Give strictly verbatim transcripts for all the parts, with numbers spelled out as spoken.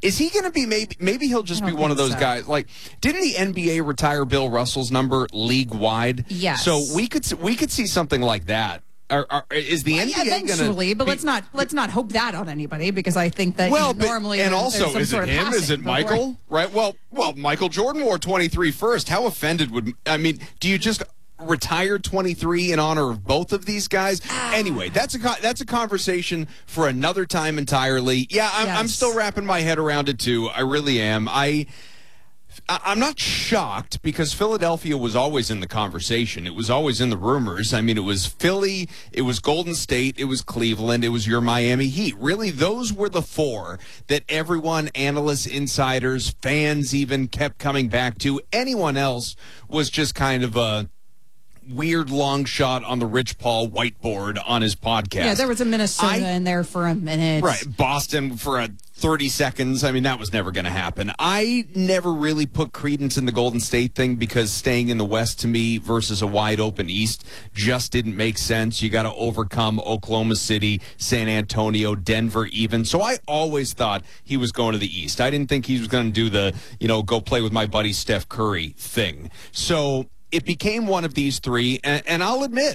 Is he going to be maybe maybe he'll just I be don't one of think those so. guys? Like, didn't the N B A retire Bill Russell's number league wide? Yes. So we could we could see something like that. Are, are, is the Well, N B A going to eventually, but let's not let's not hope that on anybody, because I think that well, you but, normally and there's also some is sort it of him? Is it passing Michael? before- Right? Well, well, Michael Jordan wore twenty-three first. How offended would I mean? Do you just retire twenty-three in honor of both of these guys? Anyway, that's a co- that's a conversation for another time entirely. Yeah, I'm, I'm Yes. still wrapping my head around it too. I really am. I. I- I'm not shocked because Philadelphia was always in the conversation. It was always in the rumors. I mean, it was Philly, it was Golden State, it was Cleveland, it was your Miami Heat. Really, those were the four that everyone, analysts, insiders, fans even kept coming back to. Anyone else was just kind of a weird long shot on the Rich Paul whiteboard on his podcast. Yeah, there was a Minnesota I- in there for a minute. Right, Boston for a thirty seconds. I mean, that was never going to happen. I never really put credence in the Golden State thing because staying in the West to me versus a wide open East just didn't make sense. You got to overcome Oklahoma City, San Antonio, Denver even. So I always thought he was going to the East. I didn't think he was going to do the, you know, go play with my buddy Steph Curry thing. So it became one of these three, and, and I'll admit,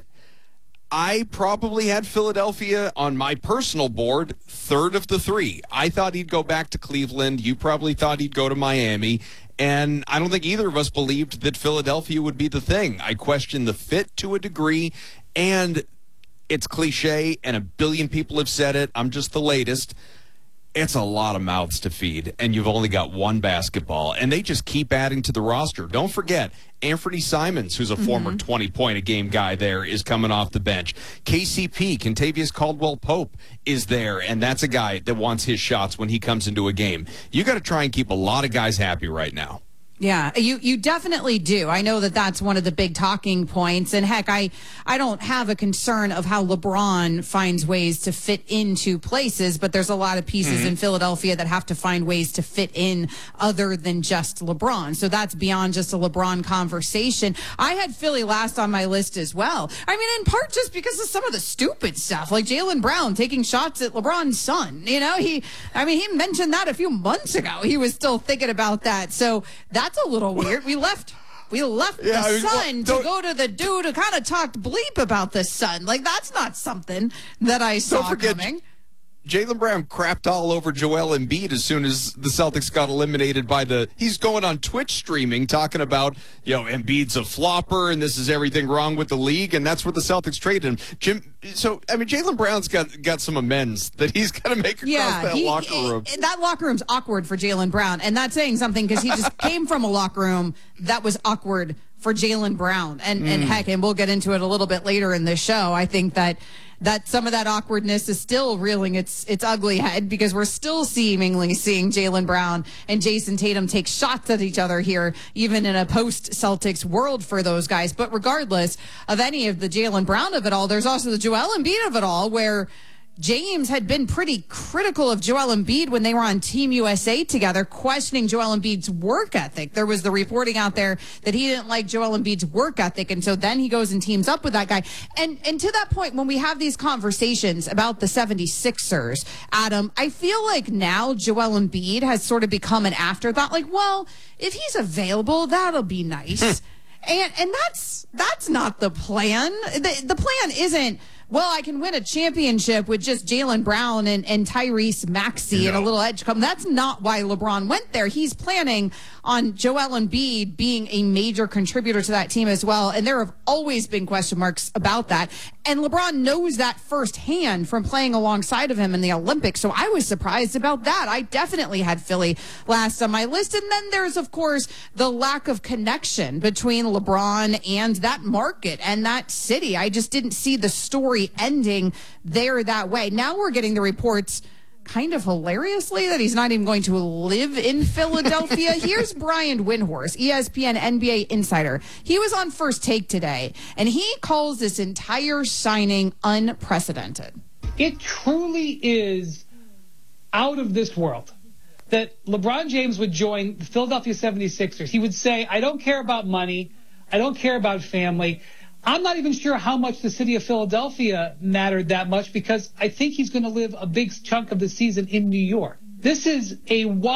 I probably had Philadelphia on my personal board, third of the three. I thought he'd go back to Cleveland. You probably thought he'd go to Miami. And I don't think either of us believed that Philadelphia would be the thing. I questioned the fit to a degree, and it's cliche, and a billion people have said it. I'm just the latest. It's a lot of mouths to feed, and you've only got one basketball, and they just keep adding to the roster. Don't forget, Anthony Simons, who's a mm-hmm. former twenty-point-a-game guy there, is coming off the bench. K C P, Kentavious Caldwell-Pope, is there, and that's a guy that wants his shots when he comes into a game. You got to try and keep a lot of guys happy right now. Yeah, you, you definitely do. I know that that's one of the big talking points. And heck, I, I don't have a concern of how LeBron finds ways to fit into places, but there's a lot of pieces mm-hmm. in Philadelphia that have to find ways to fit in other than just LeBron. So that's beyond just a LeBron conversation. I had Philly last on my list as well. I mean, in part just because of some of the stupid stuff, like Jaylen Brown taking shots at LeBron's son. You know, he, I mean, he mentioned that a few months ago. He was still thinking about that. So that That's a little weird. We left we left yeah, the I mean, son well, to go to the dude who kind of talked bleep about the son. Like, that's not something that I saw don't forget, coming. Jaylen Brown crapped all over Joel Embiid as soon as the Celtics got eliminated by the... He's going on Twitch streaming talking about, you know, Embiid's a flopper and this is everything wrong with the league, and that's where the Celtics traded him. Jim, so, I mean, Jaylen Brown's got got some amends that he's got to make across yeah, that he, locker room. He, that locker room's awkward for Jaylen Brown, and that's saying something because he just came from a locker room that was awkward for Jaylen Brown. And, mm. and heck, and we'll get into it a little bit later in this show, I think that that some of that awkwardness is still reeling its its ugly head because we're still seemingly seeing Jaylen Brown and Jason Tatum take shots at each other here, even in a post-Celtics world for those guys. But regardless of any of the Jaylen Brown of it all, there's also the Joel Embiid of it all, where James had been pretty critical of Joel Embiid when they were on Team U S A together, questioning Joel Embiid's work ethic. There was the reporting out there that he didn't like Joel Embiid's work ethic, and so then he goes and teams up with that guy. And and to that point, when we have these conversations about the seventy-sixers, Adam, I feel like now Joel Embiid has sort of become an afterthought. Like, well, if he's available, that'll be nice. and and that's that's not the plan. The, the plan isn't, well, I can win a championship with just Jaylen Brown and, and Tyrese Maxey no. and a little edge come. That's not why LeBron went there. He's planning on Joel Embiid being a major contributor to that team as well. And there have always been question marks about that. And LeBron knows that firsthand from playing alongside of him in the Olympics. So I was surprised about that. I definitely had Philly last on my list. And then there's, of course, the lack of connection between LeBron and that market and that city. I just didn't see the story ending there that way. Now we're getting the reports, kind of hilariously, that he's not even going to live in Philadelphia. Here's Brian Windhorst, E S P N N B A insider. He was on First Take today, and he calls this entire signing unprecedented. It truly is out of this world that LeBron James would join the Philadelphia seventy-sixers. He would say, I don't care about money. I don't care about family. I'm not even sure how much the city of Philadelphia mattered that much because I think he's going to live a big chunk of the season in New York. This is a